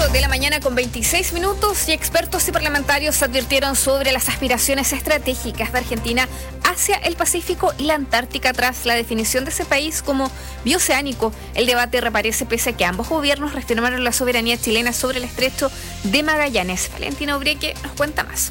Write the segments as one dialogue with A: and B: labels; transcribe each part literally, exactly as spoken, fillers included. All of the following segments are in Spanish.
A: de la mañana con veintiséis minutos y expertos y parlamentarios advirtieron sobre las aspiraciones estratégicas de Argentina hacia el Pacífico y la Antártica tras la definición de ese país como bioceánico. El debate reaparece pese a que ambos gobiernos reafirmaron la soberanía chilena sobre el estrecho de Magallanes. Valentina Ubreque nos cuenta más.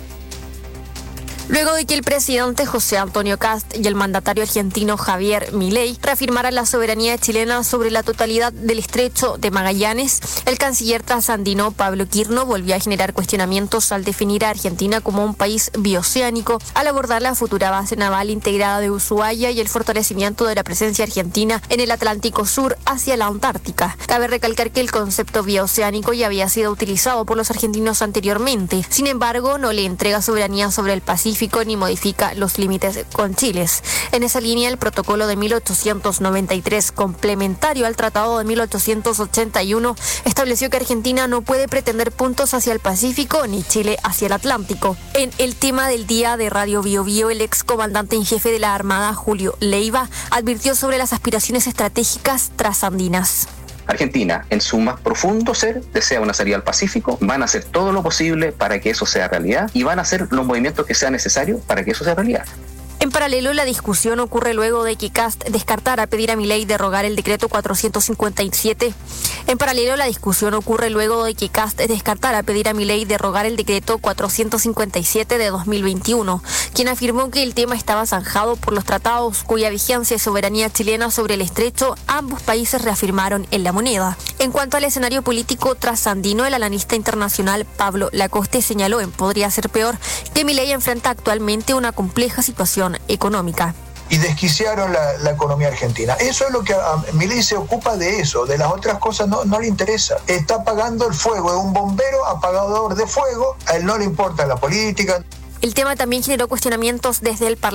B: Luego de que el presidente José Antonio Kast y el mandatario argentino Javier Milei reafirmaran la soberanía chilena sobre la totalidad del estrecho de Magallanes, el canciller trasandino Pablo Quirno volvió a generar cuestionamientos al definir a Argentina como un país bioceánico, al abordar la futura base naval integrada de Ushuaia y el fortalecimiento de la presencia argentina en el Atlántico Sur hacia la Antártica. Cabe recalcar que el concepto bioceánico ya había sido utilizado por los argentinos anteriormente, sin embargo, no le entrega soberanía sobre el Pacífico ni modifica los límites con Chile. En esa línea, el protocolo de mil ochocientos noventa y tres, complementario al Tratado de mil ochocientos ochenta y uno, estableció que Argentina no puede pretender puntos hacia el Pacífico ni Chile hacia el Atlántico. En el tema del día de Radio Bio Bio, el ex comandante en jefe de la Armada, Julio Leiva, advirtió sobre las aspiraciones estratégicas trasandinas.
C: Argentina, en su más profundo ser, desea una salida al Pacífico, van a hacer todo lo posible para que eso sea realidad y van a hacer los movimientos que sean necesarios para que eso sea realidad.
B: En paralelo, la discusión ocurre luego de que Kast descartara pedir a Milei derogar el decreto cuatrocientos cincuenta y siete. En paralelo, la discusión ocurre luego de que Kast descartara pedir a Milei derogar el decreto cuatrocientos cincuenta y siete de dos mil veintiuno, quien afirmó que el tema estaba zanjado por los tratados cuya vigencia y soberanía chilena sobre el estrecho ambos países reafirmaron en la moneda. En cuanto al escenario político trasandino, el analista internacional Pablo Lacoste señaló en Podría Ser Peor que Milei enfrenta actualmente una compleja situación económica.
D: Y desquiciaron la, la economía argentina. Eso es lo que a Milei se ocupa de eso, de las otras cosas no, no le interesa. Está apagando el fuego, es un bombero apagador de fuego, a él no le importa la política.
B: El tema también generó cuestionamientos desde el Parlamento.